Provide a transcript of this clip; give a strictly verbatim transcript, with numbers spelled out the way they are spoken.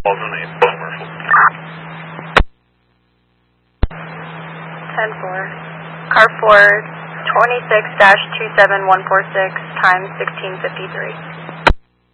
Baldwin eight, commercial. ten four. Car four, twenty-six dash two seven one four six, time sixteen fifty-three.